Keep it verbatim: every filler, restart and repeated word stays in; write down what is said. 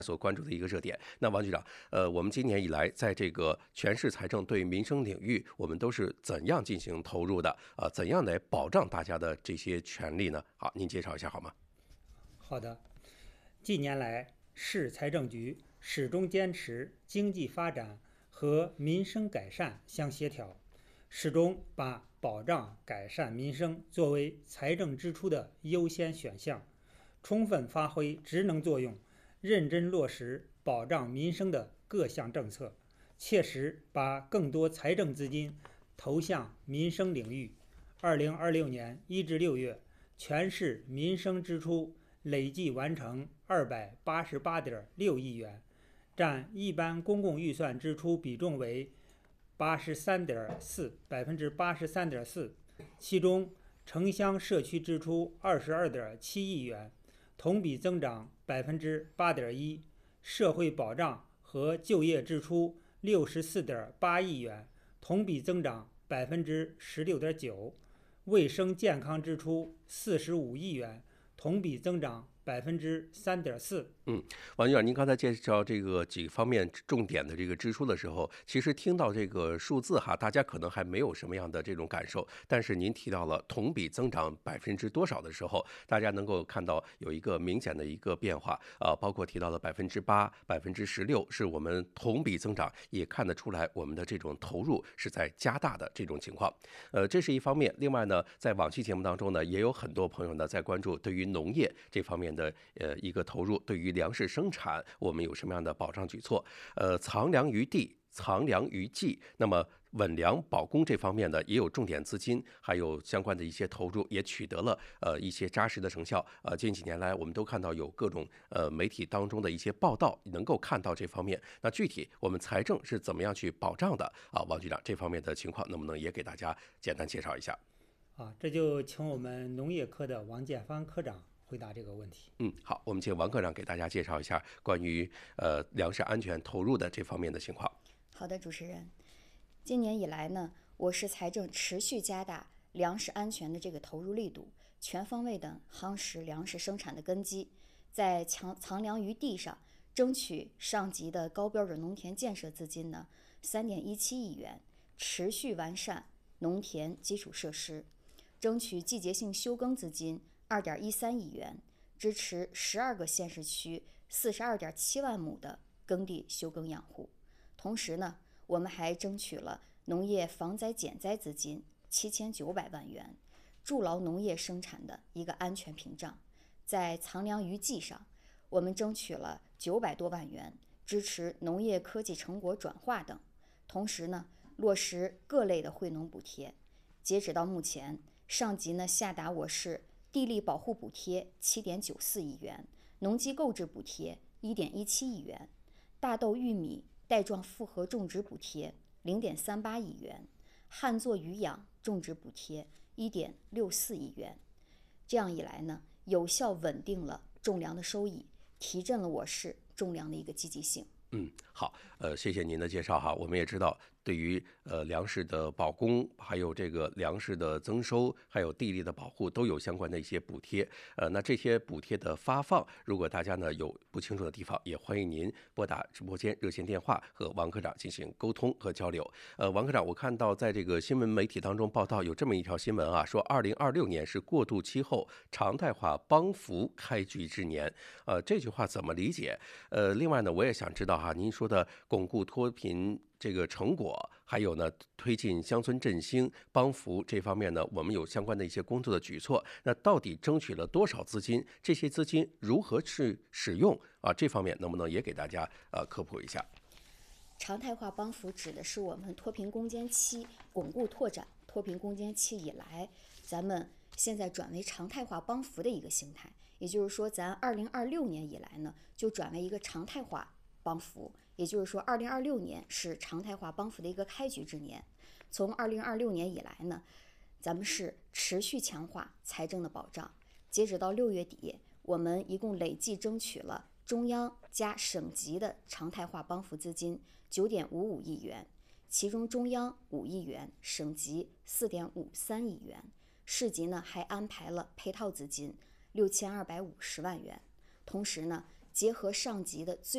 所关注的一个热点。那王局长，呃，我们今年以来在这个全市财政对民生领域，我们都是怎样进行投入的？呃，怎样来保障大家的这些权利呢？好，您介绍一下好吗？ 好的，近年来，市财政局始终坚持经济发展和民生改善相协调，始终把保障改善民生作为财政支出的优先选项，充分发挥职能作用，认真落实保障民生的各项政策，切实把更多财政资金投向民生领域。二零二六年一至六月，全市民生支出累计完成二百八十八点六亿元，占一般公共预算支出比重为八十三点四百分之八十三点四，其中城乡社区支出二十二点七亿元，同比增长百分之八点一，社会保障和就业支出六十四点八亿元，同比增长百分之十六点九，卫生健康支出四十五亿元，同比增长百分之三点四。 嗯，王局长，您刚才介绍这个几方面重点的这个支出的时候，其实听到这个数字哈，大家可能还没有什么样的这种感受。但是您提到了同比增长百分之多少的时候，大家能够看到有一个明显的一个变化啊、呃，包括提到了百分之八、百分之十六，是我们同比增长，也看得出来我们的这种投入是在加大的这种情况。呃，这是一方面。另外呢，在往期节目当中呢，也有很多朋友呢在关注对于农业这方面的呃一个投入，对于粮食生产，我们有什么样的保障举措？呃，藏粮于地，藏粮于技。那么稳粮保供这方面呢，也有重点资金，还有相关的一些投入，也取得了呃一些扎实的成效。呃，近几年来，我们都看到有各种呃媒体当中的一些报道，能够看到这方面。那具体我们财政是怎么样去保障的啊？王局长，这方面的情况能不能也给大家简单介绍一下？ 啊，这就请我们农业科的王建芳科长回答这个问题。 嗯，好，我们请王科长给大家介绍一下关于呃粮食安全投入的这方面的情况。 好的，主持人，今年以来呢，我市财政持续加大粮食安全的这个投入力度，全方位的夯实粮食生产的根基，在强藏粮于地上争取上级的高标准农田建设资金呢三点一七亿元，持续完善农田基础设施，争取季节性休耕资金二点一三亿元，支持十二个县市区四十二点七万亩的耕地休耕养护。同时呢，我们还争取了农业防灾减灾资金七千九百万元，筑牢农业生产的一个安全屏障。在藏粮于技上，我们争取了九百多万元，支持农业科技成果转化等。同时呢，落实各类的惠农补贴。截止到目前，上级呢下达我市地力保护补贴七点九四亿元，农机购置补贴一点一七亿元，大豆、玉米带状复合种植补贴零点三八亿元，旱作鱼养种植补贴一点六四亿元。这样一来呢，有效稳定了种粮的收益，提振了我市种粮的一个积极性。 嗯，好，呃，谢谢您的介绍哈。我们也知道，对于呃粮食的保供，还有这个粮食的增收，还有地力的保护，都有相关的一些补贴。呃，那这些补贴的发放，如果大家呢有不清楚的地方，也欢迎您拨打直播间热线电话和王科长进行沟通和交流。呃，王科长，我看到在这个新闻媒体当中报道有这么一条新闻啊，说二零二六年是过渡期后常态化帮扶开局之年。呃，这句话怎么理解？呃，另外呢，我也想知道哈，您说的巩固脱贫这个成果，还有呢推进乡村振兴帮扶这方面呢，我们有相关的一些工作的举措。那到底争取了多少资金？这些资金如何去使用啊？这方面能不能也给大家呃科普一下？ 常态化帮扶指的是我们脱贫攻坚期巩固拓展脱贫攻坚期以来，咱们现在转为常态化帮扶的一个形态。也就是说，咱二零二六年以来呢，就转为一个常态化帮扶。也就是说，二零二六年是常态化帮扶的一个开局之年。从二零二六年以来呢，咱们是持续强化财政的保障。截止到六月底，我们一共累计争取了中央加省级的常态化帮扶资金九点五五亿元，其中中央五亿元，省级四点五三亿元，市级呢还安排了配套资金六千二百五十万元。同时呢，结合上级的最